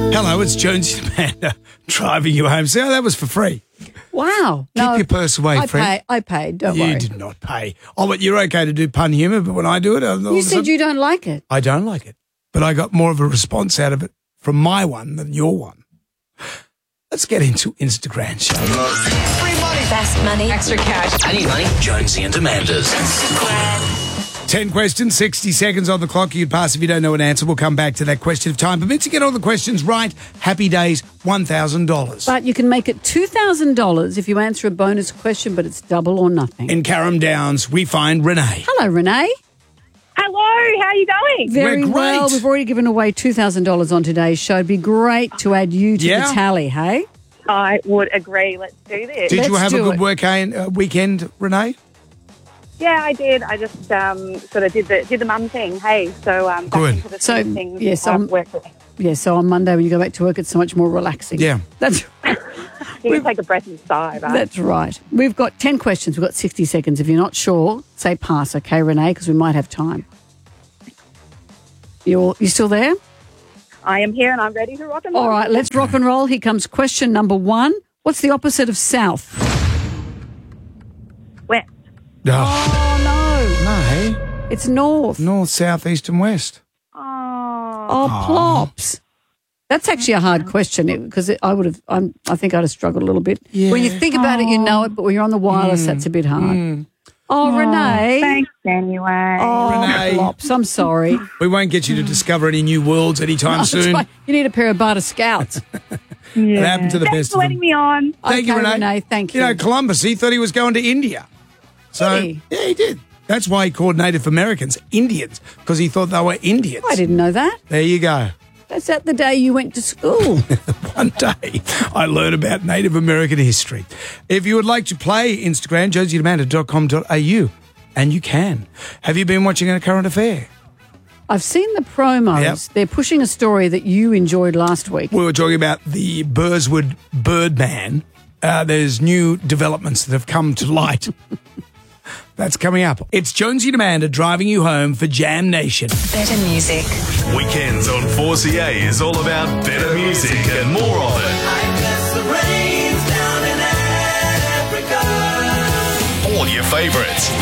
Hello, it's Jonesy and Amanda driving you home. See, that was for free. Wow. Keep your purse away, friend. I paid, don't You worry. did not pay. Oh, but you're okay to do pun humour, but when I do it... You said you don't like it. I don't like it, but I got more of a response out of it from my one than your one. Let's get into Instagram show. Free money. Best money. Extra cash. I need money. Jonesy and Amanda's. 10 questions, 60 seconds on the clock. You'd pass if you don't know an answer. We'll come back to that question if time permits. To get all the questions right, happy days, $1,000. But you can make it $2,000 if you answer a bonus question, but it's double or nothing. In Carrum Downs, we find Renee. Hello, Renee. Hello, how are you going? Very We're great. well. We've already given away $2,000 on today's show. It'd be great to add you to Yeah. the tally, hey? I would agree. Let's do this. Did you Let's have a do good it. weekend, Renee? Yeah, I did. I just sort of did the mum thing. Hey, so back Good. into the So, swing of things. yes, work with. Yeah, so on Monday when you go back to work, it's so much more relaxing. Yeah. That's You can take a breath and sigh, right? That's right. We've got 10 questions. We've got 60 seconds. If you're not sure, say pass, okay, Renee, because we might have time. You still there? I am here and I'm ready to rock and roll. All right, let's rock and roll. Here comes question number 1. What's the opposite of south? West. Oh, No, it's north. north, south, east and west. Oh, plops. That's actually a hard question because I think I'd have struggled a little bit. Yeah. When you think about it, you know it, but when you're on the wireless, that's a bit hard. Oh, Renee. Thanks, anyway. Oh, Renee. plops. I'm sorry. We won't get you to discover any new worlds anytime That's soon. right. You need a pair of Barter Scouts. It happened to the Thanks best for of letting them. me on. Thank you, Okay, Renee. Renee, thank you. You know, Columbus, he thought he was going to India. So, Did he? Yeah, he did. That's why he called Native Americans Indians, because he thought they were Indians. I didn't know that. There you go. That's at the day you went to school. One day I learned about Native American history. If you would like to play Instagram, josieamanda.com.au, and you can. Have you been watching A Current Affair? I've seen the promos. Yep. They're pushing a story that you enjoyed last week. We were talking about the Burswood Birdman. There's new developments that have come to light. That's coming up. It's Jonesy and Amanda driving you home for Jam Nation. Better music. Weekends on 4CA is all about better music and more of it. All your favourites.